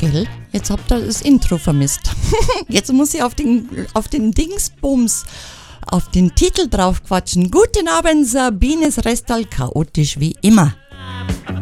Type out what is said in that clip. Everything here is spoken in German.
Gell? Jetzt habt ihr das Intro vermisst. Jetzt muss ich auf den Dingsbums, auf den Titel drauf quatschen. Guten Abend, Sabines Restal, chaotisch wie immer.